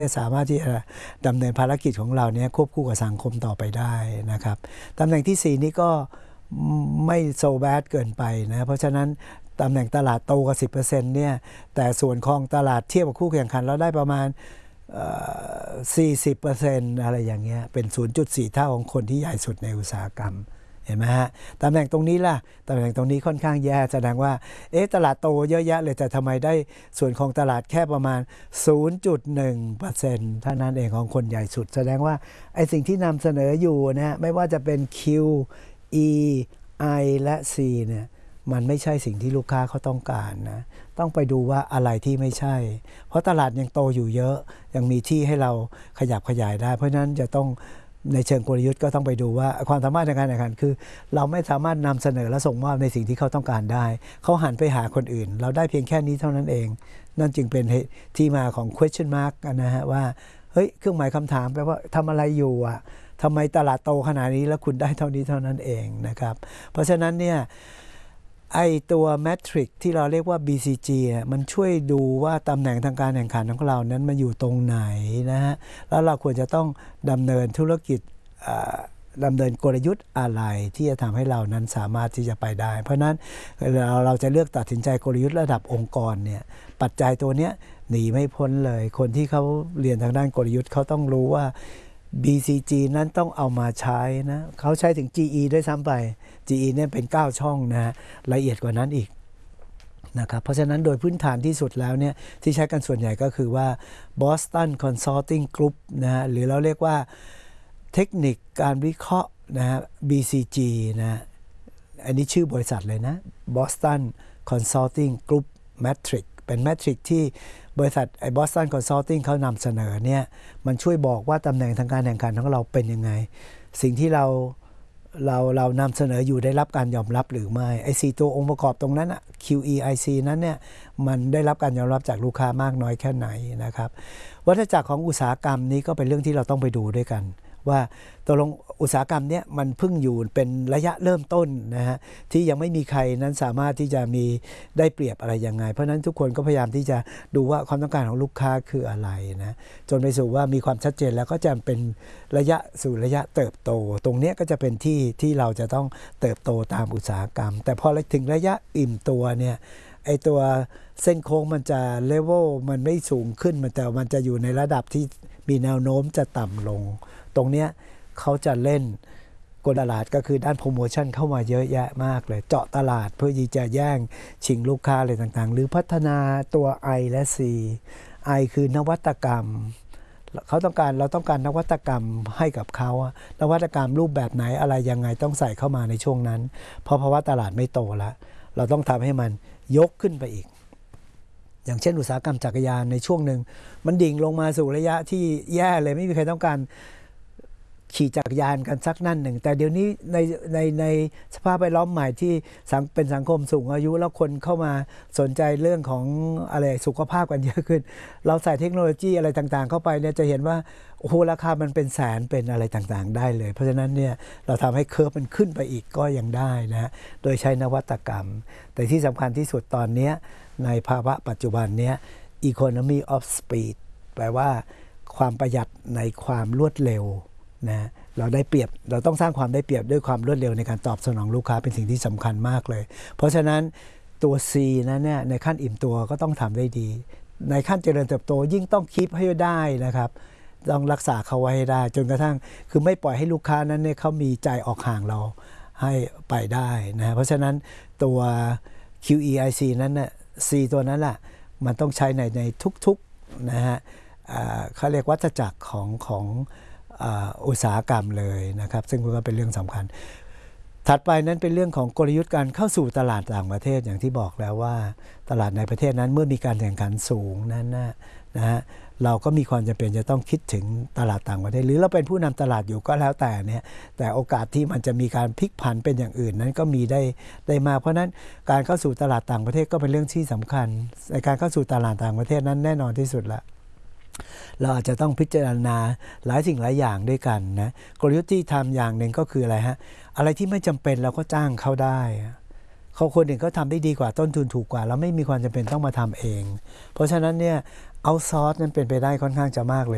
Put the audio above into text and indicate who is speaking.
Speaker 1: สามารถที่จะดำเนินภารกิจของเราเนี่ยควบคู่กับสังคมต่อไปได้นะครับตำแหน่งที่4นี้ก็ไม่โซแบดเกินไปนะเพราะฉะนั้นตำแหน่งตลาดโตกว่า 10% เนี่ยแต่ส่วนของตลาดเทียบกับคู่แข่งขันเราได้ประมาณ40% อะไรอย่างเงี้ยเป็น 0.4 เท่าของคนที่ใหญ่สุดในอุตสาหกรรมเห็นไหมฮะตำแหน่งตรงนี้ล่ะตำแหน่งตรงนี้ค่อนข้างแย่แสดงว่าตลาดโตเยอะแยะเลยแต่ทำไมได้ส่วนของตลาดแค่ประมาณ 0.1% เท่านั้นเองของคนใหญ่สุดแสดงว่าไอ้สิ่งที่นำเสนออยู่นะไม่ว่าจะเป็น Q E I และ C เนี่ยมันไม่ใช่สิ่งที่ลูกค้าเขาต้องการนะต้องไปดูว่าอะไรที่ไม่ใช่เพราะตลาดยังโตอยู่เยอะยังมีที่ให้เราขยับขยายได้เพราะฉะนั้นจะต้องในเชิงกลยุทธ์ก็ต้องไปดูว่าความสามารถในการแข่งขันคือเราไม่สามารถนำเสนอและส่งมอบในสิ่งที่เขาต้องการได้เขาหันไปหาคนอื่นเราได้เพียงแค่นี้เท่านั้นเองนั่นจึงเป็นที่มาของ question mark นะฮะว่าเฮ้ยเครื่องหมายคำถามแปลว่าทำอะไรอยู่อ่ะทำไมตลาดโตขนาดนี้แล้วคุณได้เท่านี้เท่านั้นเองนะครับเพราะฉะนั้นเนี่ยไอตัวแมทริกที่เราเรียกว่า BCG มันช่วยดูว่าตำแหน่งทางการแข่งขันของเรานั้นมันอยู่ตรงไหนนะฮะแล้วเราควรจะต้องดำเนินธุรกิจดำเนินกลยุทธ์อะไรที่จะทำให้เรานั้นสามารถที่จะไปได้เพราะนั้นเราจะเลือกตัดสินใจกลยุทธ์ระดับองค์กรเนี่ยปัจจัยตัวเนี้ยหนีไม่พ้นเลยคนที่เขาเรียนทางด้านกลยุทธ์เขาต้องรู้ว่า BCG นั้นต้องเอามาใช้นะเขาใช้ถึง GE ด้วยซ้ำไป GE เนี่ยเป็น9ช่องนะฮะละเอียดกว่านั้นอีกนะครับเพราะฉะนั้นโดยพื้นฐานที่สุดแล้วเนี่ยที่ใช้กันส่วนใหญ่ก็คือว่า Boston Consulting Group นะฮะหรือเราเรียกว่าเทคนิคการวิเคราะห์นะฮะ BCG นะอันนี้ชื่อบริษัทเลยนะ Boston Consulting Group Matrix เป็นแมทริกที่บริษัทBoston Consulting เขานำเสนอเนี่ยมันช่วยบอกว่าตำแหน่งทางการแข่งขันของเราเป็นยังไงสิ่งที่เรานำเสนออยู่ได้รับการยอมรับหรือไม่ไอ้4ตัวองค์ประกอบตรงนั้นอะ QEIC นั้นเนี่ยมันได้รับการยอมรับจากลูกค้ามากน้อยแค่ไหนนะครับวัฏจักรของอุตสาหกรรมนี้ก็เป็นเรื่องที่เราต้องไปดูด้วยกันว่าตกลงอุตสาหกรรมเนี้ยมันเพิ่งอยู่เป็นระยะเริ่มต้นนะฮะที่ยังไม่มีใครนั้นสามารถที่จะมีได้เปรียบอะไรยังไงเพราะนั้นทุกคนก็พยายามที่จะดูว่าความต้องการของลูกค้าคืออะไรนะจนไปสู่ว่ามีความชัดเจนแล้วก็จะเป็นระยะสู่ระยะเติบโตตรงนี้ก็จะเป็นที่เราจะต้องเติบโตตามอุตสาหกรรมแต่พอถึงระยะอิ่มตัวเนี่ยไอตัวเส้นโค้งมันจะเลเวลมันไม่สูงขึ้นแต่มันจะอยู่ในระดับที่มีแนวโน้มจะต่ำลงตรงเนี้ยเขาจะเล่นกลตลาดก็คือด้านโปรโมชั่นเข้ามาเยอะแยะมากเลยเจาะตลาดเพื่อที่จะแย่งชิงลูกค้าอะไรต่างๆหรือพัฒนาตัว I และ C I คือนวัตกรรมเราต้องการนวัตกรรมให้กับเขานวัตกรรมรูปแบบไหนอะไรยังไงต้องใส่เข้ามาในช่วงนั้นเพราะว่าตลาดไม่โตแล้วเราต้องทำให้มันยกขึ้นไปอีกอย่างเช่นอุตสาหกรรมจักรยานในช่วงหนึ่งมันดิ่งลงมาสู่ระยะที่แย่เลยไม่มีใครต้องการขี่จักรยานกันสักนั่นหนึ่งแต่เดี๋ยวนี้ในสภาพแวดล้อมใหม่ที่เป็นสังคมสูงอายุแล้วคนเข้ามาสนใจเรื่องของอะไรสุขภาพกันเยอะขึ้นเราใส่เทคโนโลยีอะไรต่างๆเข้าไปเนี่ยจะเห็นว่าโอ้โหราคามันเป็นแสนเป็นอะไรต่างๆได้เลยเพราะฉะนั้นเนี่ยเราทำให้เคอร์ฟมันขึ้นไปอีกก็ยังได้นะโดยใช้นวัตกรรมแต่ที่สำคัญที่สุดตอนนี้ในภาวะปัจจุบันนี้ economy of speed แปลว่าความประหยัดในความรวดเร็วนะเราได้เปรียบเราต้องสร้างความได้เปรียบด้วยความรวดเร็วในการตอบสนองลูกค้าเป็นสิ่งที่สำคัญมากเลยเพราะฉะนั้นตัว C นั้นเนี่ยในขั้นอิ่มตัวก็ต้องทำได้ดีในขั้นเจริญเติบโตยิ่งต้องคีปให้ได้นะครับต้องรักษาเขาไว้ให้ได้จนกระทั่งคือไม่ปล่อยให้ลูกค้านั้นเนี่ยเขามีใจออกห่างเราให้ไปได้นะเพราะฉะนั้นตัว QEIC นั้นน่ะ C ตัวนั้นแหละมันต้องใช้ในทุกๆนะฮะเขาเรียกวัฏจักรของอุตสาหกรรมเลยนะครับซึ่งก็เป็นเรื่องสำคัญถัดไปนั้นเป็นเรื่องของกลยุทธ์การเข้าสู่ตลาดต่างประเทศอย่างที่บอกแล้วว่าตลาดในประเทศนั้นเมื่อมีการแข่งขันสูงนั้นนะฮะเราก็มีความจำเป็นจะต้องคิดถึงตลาดต่างประเทศหรือเราเป็นผู้นำตลาดอยู่ก็แล้วแต่เนี่ยแต่โอกาสที่มันจะมีการพลิกผันเป็นอย่างอื่นนั้นก็มีได้มาเพราะนั้นการเข้าสู่ตลาดต่างประเทศก็เป็นเรื่องที่สำคัญในการเข้าสู่ตลาดต่างประเทศนั้นแน่นอนที่สุดละเราอาจจะต้องพิจารณาหลายสิ่งหลายอย่างด้วยกันนะกลยุทธ์ที่ทำอย่างหนึ่งก็คืออะไรฮะอะไรที่ไม่จำเป็นเราก็จ้างเขาได้เขาคนอื่นก็ทำได้ดีกว่าต้นทุนถูกกว่าเราไม่มีความจำเป็นต้องมาทำเองเพราะฉะนั้นเนี่ยเอาซอร์สนั้นเป็นไปได้ค่อนข้างจะมากเลย